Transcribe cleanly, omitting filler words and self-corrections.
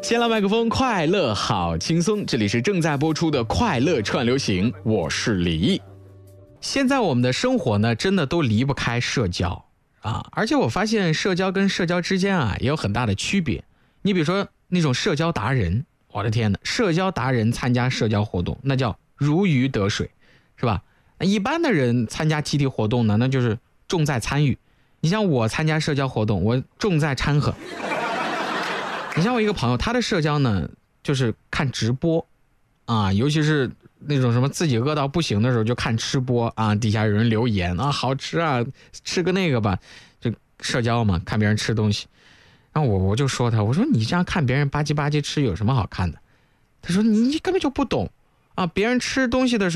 先来麦克风，快乐好轻松，这里是正在播出的快乐串流行，我是李毅。现在我们的生活呢，真的都离不开社交啊，而且我发现社交跟社交之间啊，也有很大的区别。你比如说那种社交达人，我的天哪，社交达人参加社交活动，那叫如鱼得水，是吧？一般的人参加集体活动呢，那就是重在参与。你像我参加社交活动，我重在掺和。你像我一个朋友，他的社交呢，就是看直播啊，尤其是那种什么自己饿到不行的时候，就看吃播啊，底下有人留言啊，好吃啊，吃个那个吧，就社交嘛，看别人吃东西。然后我就说他，我说你这样看别人吧唧吧唧吃有什么好看的？他说你根本就不懂啊，别人吃东西的时候